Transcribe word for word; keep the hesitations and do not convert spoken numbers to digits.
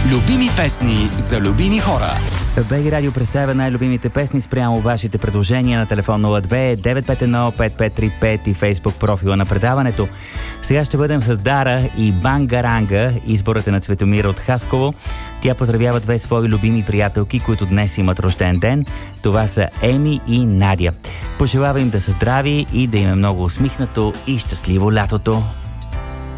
Любими песни за любими хора. БГ Радио представя най-любимите песни спрямо вашите предложения на телефон нула две девет пет едно пет пет три пет и Фейсбук профила на предаването. Сега ще бъдем с Дара и Бангаранга. Изборът е на Цветомира от Хасково. Тя поздравява две свои любими приятелки, които днес имат рожден ден. Това са Еми и Надя. Пожелава им да са здрави и да им е много усмихнато и щастливо лятото.